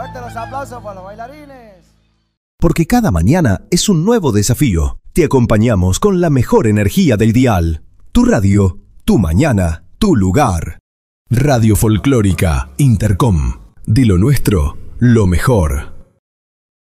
Fuerte los aplausos para los bailarines. Porque cada mañana es un nuevo desafío. Te acompañamos con la mejor energía del dial. Tu radio, tu mañana, tu lugar. Radio Folclórica Intercom. De lo nuestro, lo mejor.